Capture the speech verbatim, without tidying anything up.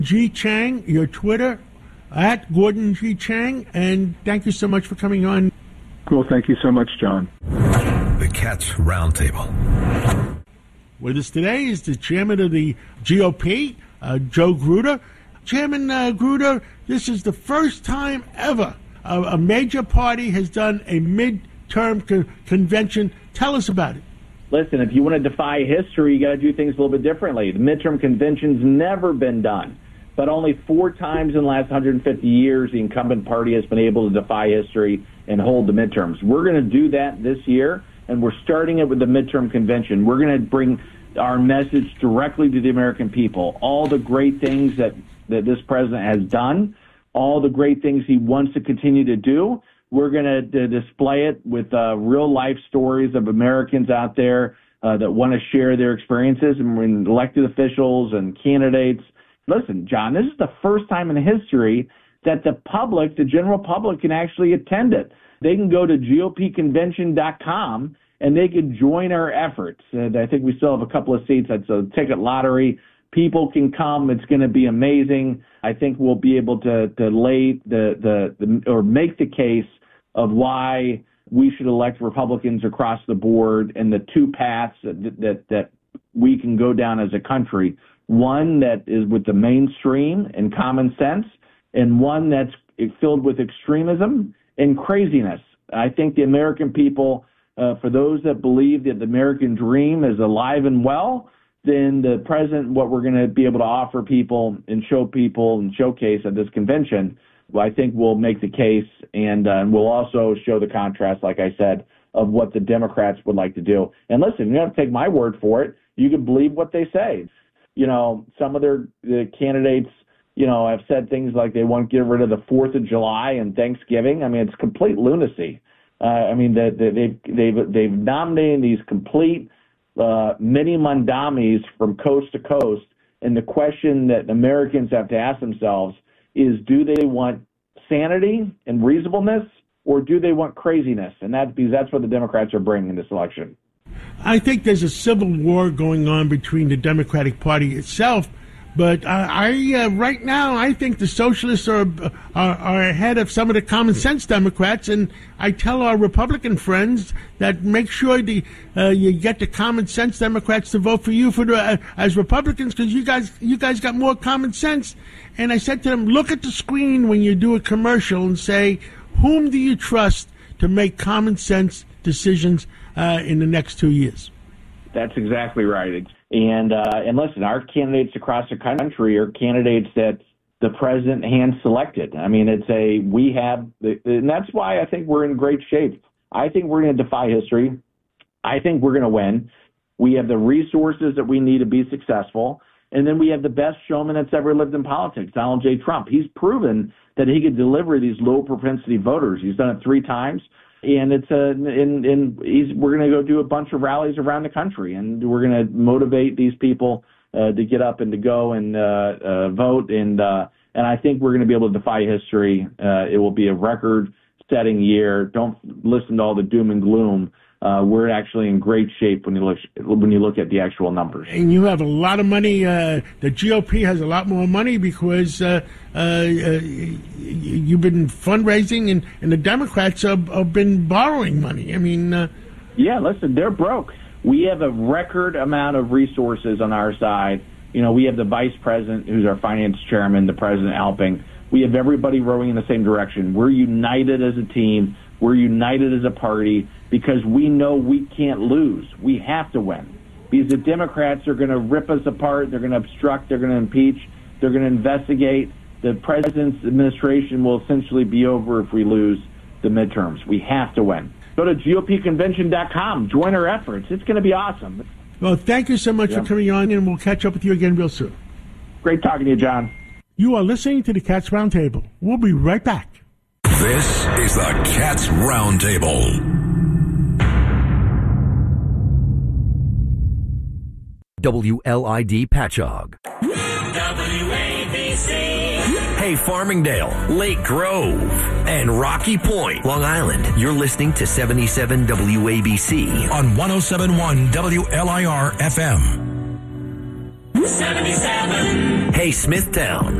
G. Chang, your Twitter, at Gordon G. Chang, and thank you so much for coming on. Well, thank you so much, John. The Cats Roundtable. With us today is the chairman of the G O P, uh, Joe Gruder. Chairman uh, Gruder, this is the first time ever a, a major party has done a midterm co- convention. Tell us about it. Listen, if you want to defy history, you got to do things a little bit differently. The midterm convention's never been done, but only four times in the last one hundred fifty years the incumbent party has been able to defy history and hold the midterms. We're going to do that this year, and we're starting it with the midterm convention. We're going to bring our message directly to the American people. All the great things that, that this president has done, all the great things he wants to continue to do. We're going to display it with uh, real-life stories of Americans out there uh, that want to share their experiences, and when elected officials and candidates. Listen, John, this is the first time in history that the public, the general public, can actually attend it. They can go to G O P convention dot com, and they can join our efforts. And I think we still have a couple of seats. It's a ticket lottery. People can come. It's going to be amazing. I think we'll be able to, to lay the, the, the or make the case of why we should elect Republicans across the board, and the two paths that, that, that we can go down as a country. One that is with the mainstream and common sense, and one that's filled with extremism and craziness. I think the American people, uh, for those that believe that the American dream is alive and well, then the president, what we're going to be able to offer people and show people and showcase at this convention, well, I think we'll make the case, and uh, we'll also show the contrast, like I said, of what the Democrats would like to do. And listen, you don't have to take my word for it. You can believe what they say. You know, some of their the candidates, you know, have said things like they want to get rid of the fourth of July and Thanksgiving. I mean, it's complete lunacy. Uh, I mean, the, the, they've, they've, they've nominated these complete uh, mini mandamis from coast to coast, and the question that Americans have to ask themselves is, do they want sanity and reasonableness, or do they want craziness? And that, because that's what the Democrats are bringing in this election. I think there's a civil war going on between the Democratic Party itself, but I, I uh, right now I think the socialists are, are are ahead of some of the common sense Democrats, and I tell our Republican friends that make sure the uh, you get the common sense Democrats to vote for you for the, uh, as Republicans, because you guys you guys got more common sense. And I said to them, look at the screen when you do a commercial and say, whom do you trust to make common sense decisions uh, in the next two years? That's exactly right. And uh, and listen, our candidates across the country are candidates that the president hand selected. I mean, it's a we have, and that's why I think we're in great shape. I think we're going to defy history. I think we're going to win. We have the resources that we need to be successful. And then we have the best showman that's ever lived in politics, Donald J. Trump. He's proven that he could deliver these low propensity voters. He's done it three times. And it's a, and, and he's, we're going to go do a bunch of rallies around the country, and we're going to motivate these people uh, to get up and to go and uh, uh, vote. And uh, and I think we're going to be able to defy history. Uh, it will be a record-setting year. Don't listen to all the doom and gloom. Uh, we're actually in great shape when you look when you look at the actual numbers. And you have a lot of money. Uh, the G O P has a lot more money because uh, uh, uh, you've been fundraising, and, and the Democrats have, have been borrowing money. I mean, uh, yeah. Listen, they're broke. We have a record amount of resources on our side. You know, we have the vice president, who's our finance chairman, the president helping. We have everybody rowing in the same direction. We're united as a team. We're united as a party because we know we can't lose. We have to win. Because the Democrats are going to rip us apart. They're going to obstruct. They're going to impeach. They're going to investigate. The president's administration will essentially be over if we lose the midterms. We have to win. Go to G O P convention dot com. Join our efforts. It's going to be awesome. Well, thank you so much yeah. for coming on, and we'll catch up with you again real soon. Great talking to you, John. You are listening to the Cats Roundtable. We'll be right back. This is the Cats Roundtable. W L I D Patchogue. W A B C. Hey, Farmingdale, Lake Grove, and Rocky Point, Long Island. You're listening to seventy-seven W A B C on one oh seven point one W L I R F M. seventy-seven Hey, Smithtown.